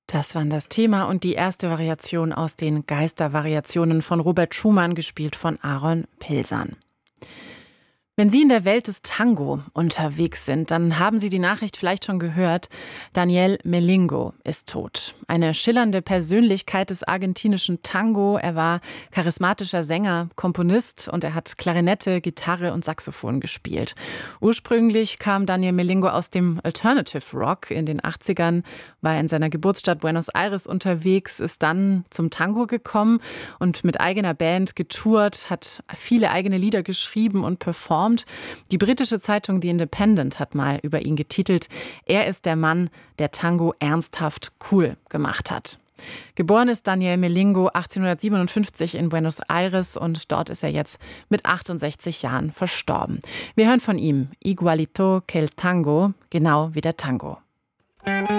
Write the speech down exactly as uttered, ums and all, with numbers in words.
Das waren das Thema und die erste Variation aus den Geistervariationen von Robert Schumann, gespielt von Aaron Pilsan. Wenn Sie in der Welt des Tango unterwegs sind, dann haben Sie die Nachricht vielleicht schon gehört. Daniel Melingo ist tot. Eine schillernde Persönlichkeit des argentinischen Tango. Er war charismatischer Sänger, Komponist und er hat Klarinette, Gitarre und Saxophon gespielt. Ursprünglich kam Daniel Melingo aus dem Alternative Rock. In den achtzigern war er in seiner Geburtsstadt Buenos Aires unterwegs, ist dann zum Tango gekommen und mit eigener Band getourt, hat viele eigene Lieder geschrieben und performt. Die britische Zeitung The Independent hat mal über ihn getitelt: Er ist der Mann, der Tango ernsthaft cool gemacht hat. Geboren ist Daniel Melingo achtzehnhundertsiebenundfünfzig in Buenos Aires und dort ist er jetzt mit achtundsechzig Jahren verstorben. Wir hören von ihm Igualito que el Tango, genau wie der Tango.